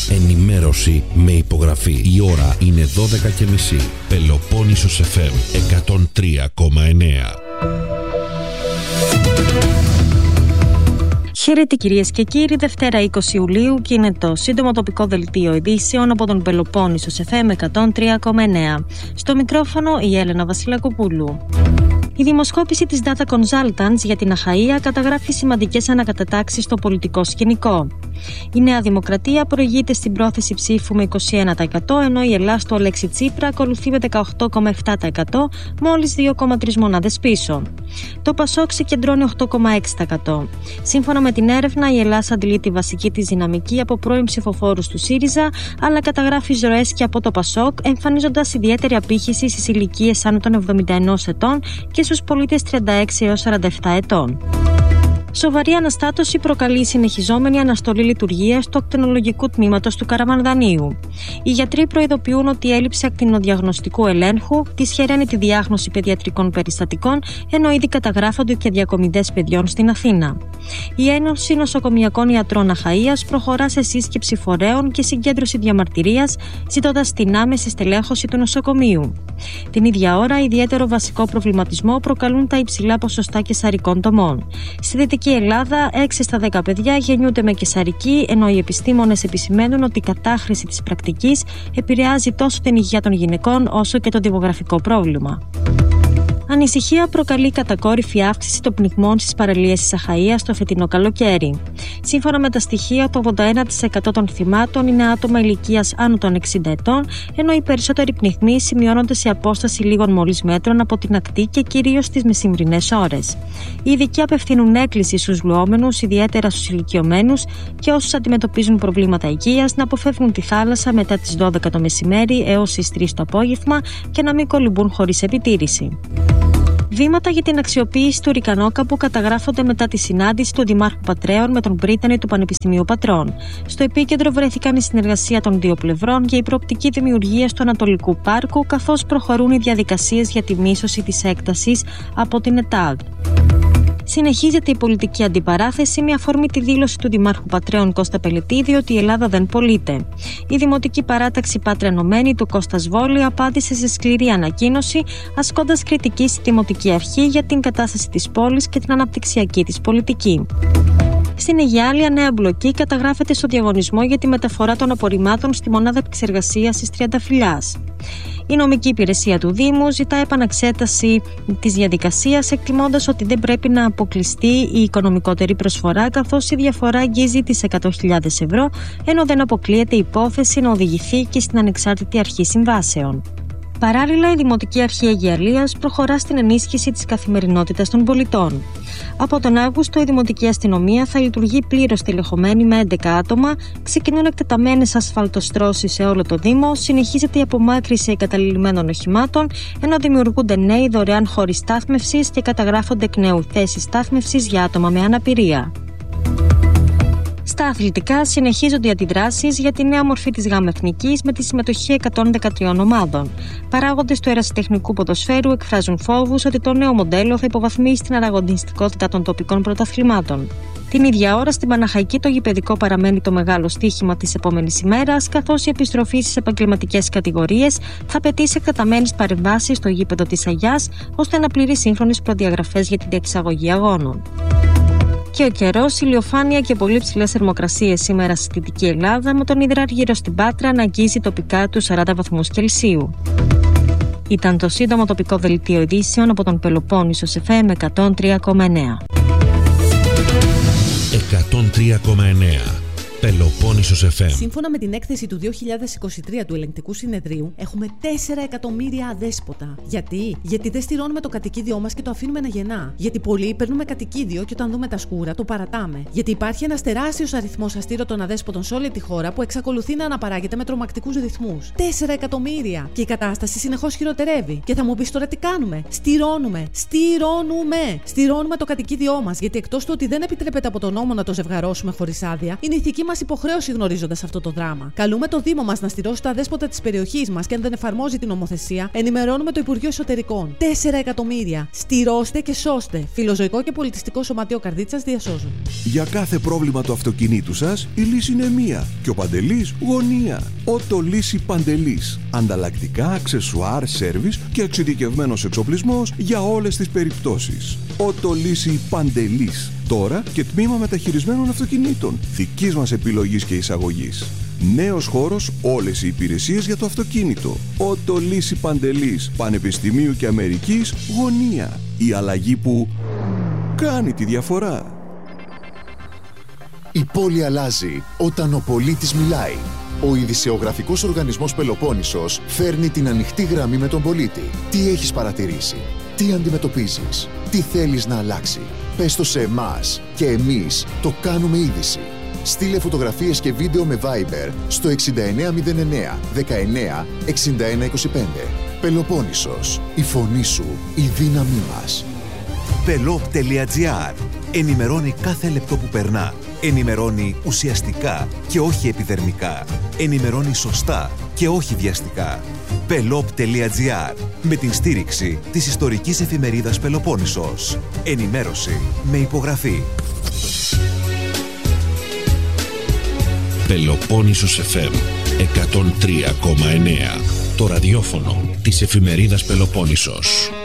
Ενημέρωση με υπογραφή. Η ώρα είναι 12:30. Πελοπόννησος FM 103,9. Χαίρετε κυρίες και κύριοι, Δευτέρα 20 Ιουλίου και είναι το σύντομο τοπικό δελτίο ειδήσεων από τον Πελοπόννησος FM 103,9. Στο μικρόφωνο η Έλενα Βασιλακοπούλου. Η δημοσκόπηση της Data Consultants για την Αχαΐα καταγράφει σημαντικές ανακατατάξεις στο πολιτικό σκηνικό. Η Νέα Δημοκρατία προηγείται στην πρόθεση ψήφου με 21%, ενώ η Ελλάς στο Αλέξη Τσίπρα ακολουθεί με 18,7%, μόλις 2,3 μονάδες πίσω. Το Πασόκ συγκεντρώνει 8,6%. Σύμφωνα με την έρευνα, η Ελλάς αντλεί τη βασική της δυναμική από πρώην ψηφοφόρους του ΣΥΡΙΖΑ, αλλά καταγράφει εισρωές και από το Πασόκ, εμφανίζοντας ιδιαίτερη απήχηση στις ηλικίες άνω των 71 ετών και στους πολίτες 36 έως 47 ετών. Σοβαρή αναστάτωση προκαλεί η συνεχιζόμενη αναστολή λειτουργίας του ακτινολογικού τμήματος του Καραμανδανίου. Οι γιατροί προειδοποιούν ότι η έλλειψη ακτινοδιαγνωστικού ελέγχου δυσχεραίνει τη διάγνωση παιδιατρικών περιστατικών, ενώ ήδη καταγράφονται και διακομιδές παιδιών στην Αθήνα. Η Ένωση Νοσοκομιακών Ιατρών Αχαΐας προχωρά σε σύσκεψη φορέων και συγκέντρωση διαμαρτυρίας, ζητώντας την άμεση στελέχωση του νοσοκομείου. Την ίδια ώρα, ιδιαίτερο βασικό προβληματισμό προκαλούν τα υψηλά ποσοστά καισαρικών τομών. Στη Δυτική Ελλάδα, 6 στα 10 παιδιά γεννιούνται με καισαρική, ενώ οι επιστήμονες επισημαίνουν ότι η κατάχρηση της πρακτικής επηρεάζει τόσο την υγεία των γυναικών όσο και το δημογραφικό πρόβλημα. Ανησυχία προκαλεί κατακόρυφη αύξηση των πνιγμών στις παραλίες της Αχαΐας το φετινό καλοκαίρι. Σύμφωνα με τα στοιχεία, το 81% των θυμάτων είναι άτομα ηλικίας άνω των 60 ετών, ενώ οι περισσότεροι πνιγμοί σημειώνονται σε απόσταση λίγων μόλις μέτρων από την ακτή και κυρίως στις μεσημβρινές ώρες. Οι ειδικοί απευθύνουν έκκληση στους λουόμενους, ιδιαίτερα στους ηλικιωμένους και όσους αντιμετωπίζουν προβλήματα υγείας, να αποφεύγουν τη θάλασσα μετά τις 12 το μεσημέρι έως τις 3 το απόγευμα και να μην κολυμπούν χωρίς επιτήρηση. Βήματα για την αξιοποίηση του Ρικανόκαπου καταγράφονται μετά τη συνάντηση του Δημάρχου Πατρέων με τον πρίτανη του Πανεπιστημίου Πατρών. Στο επίκεντρο βρέθηκαν η συνεργασία των δύο πλευρών για η προοπτική δημιουργία του Ανατολικού Πάρκου, καθώς προχωρούν οι διαδικασίες για τη μίσθωση της έκτασης από την ΕΤΑΔ. Συνεχίζεται η πολιτική αντιπαράθεση με αφορμή τη δήλωση του Δημάρχου Πατρέων Κώστα Πελετίδη ότι η Ελλάδα δεν πωλείται. Η Δημοτική Παράταξη Πάτρα Ενωμένη του Κώστα Βόλη απάντησε σε σκληρή ανακοίνωση, ασκώντας κριτική στη Δημοτική Αρχή για την κατάσταση της πόλης και την αναπτυξιακή της πολιτική. Στην Αιγιάλια, νέα μπλοκή καταγράφεται στο διαγωνισμό για τη μεταφορά των απορριμμάτων στη μονάδα επεξεργασίας της Τριανταφυλλιάς. Η νομική υπηρεσία του Δήμου ζητά επαναξέταση της διαδικασίας, εκτιμώντας ότι δεν πρέπει να αποκλειστεί η οικονομικότερη προσφορά, καθώς η διαφορά αγγίζει τις 100.000 ευρώ, ενώ δεν αποκλείεται η υπόθεση να οδηγηθεί και στην Ανεξάρτητη Αρχή Συμβάσεων. Παράλληλα, η Δημοτική Αρχή Αιγιαλίας προχωρά στην ενίσχυση της καθημερινότητας των πολιτών. Από τον Αύγουστο, η Δημοτική Αστυνομία θα λειτουργεί πλήρως τηλεχωμένη με 11 άτομα, ξεκινούν εκτεταμένες ασφαλτοστρώσεις σε όλο το Δήμο, συνεχίζεται η απομάκρυνση εγκαταλειμμένων οχημάτων, ενώ δημιουργούνται νέοι δωρεάν χώροι στάθμευσης και καταγράφονται εκ νέου θέσεις στάθμευσης για άτομα με αναπηρία. Στα αθλητικά, συνεχίζονται οι αντιδράσεις για τη νέα μορφή της ΓΑΜ Εθνικής με τη συμμετοχή 113 ομάδων. Παράγοντες του ερασιτεχνικού ποδοσφαίρου εκφράζουν φόβους ότι το νέο μοντέλο θα υποβαθμίσει την ανταγωνιστικότητα των τοπικών πρωταθλημάτων. Την ίδια ώρα, στην Παναχαϊκή, το γηπεδικό παραμένει το μεγάλο στοίχημα της επόμενης ημέρας, καθώς η επιστροφή στις επαγγελματικές κατηγορίες θα απαιτήσει εκτεταμένες παρεμβάσεις στο γήπεδο της Αγιάς, ώστε να πληρεί σύγχρονες προδιαγραφές για την διεξαγωγή αγώνων. Και ο καιρός, ηλιοφάνεια και πολύ ψηλές θερμοκρασίες σήμερα στη Δυτική Ελλάδα, με τον Ιδράρ γύρω στην Πάτρα να αγγίζει τοπικά τους 40 βαθμούς Κελσίου. Ήταν το σύντομο τοπικό δελτίο ειδήσεων από τον Πελοπόννησος FM 103,9. 103,9. Πελοπόννησος FM. Σύμφωνα με την έκθεση του 2023 του Ελεγκτικού Συνεδρίου, έχουμε 4 εκατομμύρια αδέσποτα. Γιατί δεν στηρώνουμε το κατοικίδιό μας και το αφήνουμε να γεννά. Γιατί πολλοί παίρνουμε κατοικίδιο και όταν δούμε τα σκούρα το παρατάμε. Γιατί υπάρχει ένας τεράστιος αριθμός αστήρωτων αδέσποτων σε όλη τη χώρα που εξακολουθεί να αναπαράγεται με τρομακτικούς ρυθμούς. 4 εκατομμύρια! Και η κατάσταση συνεχώς χειροτερεύει. Και θα μου πεις τώρα τι κάνουμε? Στηρώνουμε το κατοικίδιό μας. Γιατί εκτός του ότι δεν επιτρέπεται από τον νόμο να το ζευγαρώσουμε χωρίς άδεια, είναι ηθική μας μας υποχρέωση γνωρίζοντας αυτό το δράμα. Καλούμε το Δήμο μας να στηρώσει τα δέσποτα της περιοχής μας και αν δεν εφαρμόζει την νομοθεσία, ενημερώνουμε το Υπουργείο Εσωτερικών. 4 εκατομμύρια. Στηρώστε και σώστε. Φιλοζωικό και πολιτιστικό σωματείο Καρδίτσας διασώζουν. Για κάθε πρόβλημα του αυτοκινήτου σας, η λύση είναι μία. Και ο Παντελής γωνία. Ότο Λύση Παντελής. Ανταλλακτικά, αξεσουάρ, σέρβις και εξειδικευμένος εξοπλισμός για όλες τις περιπτώσεις. Ότο Λύση Παντελής. Τώρα και τμήμα μεταχειρισμένων αυτοκινήτων. Δικής μας επιλογής και εισαγωγής. Νέος χώρος, όλες οι υπηρεσίες για το αυτοκίνητο. Ότο Λύση Παντελής. Πανεπιστημίου και Αμερικής γωνία. Η αλλαγή που κάνει τη διαφορά. Η πόλη αλλάζει όταν ο πολίτης μιλάει. Ο ειδησεογραφικός οργανισμός Πελοπόννησος φέρνει την ανοιχτή γραμμή με τον πολίτη. Τι έχεις παρατηρήσει, τι αντιμετωπίζεις, τι θέλεις να αλλάξει. Πες το σε εμάς και εμείς το κάνουμε είδηση. Στείλε φωτογραφίες και βίντεο με Viber στο 6909 19 61 25. Πελοπόννησος, η φωνή σου, η δύναμή μας. Pelop.gr. Ενημερώνει κάθε λεπτό που περνά. Ενημερώνει ουσιαστικά και όχι επιδερμικά. Ενημερώνει σωστά και όχι βιαστικά. Pelop.gr. Με την στήριξη της ιστορικής εφημερίδας Πελοπόννησος. Ενημέρωση με υπογραφή. Πελοπόννησος FM 103,9. Το ραδιόφωνο της εφημερίδας Πελοπόννησος.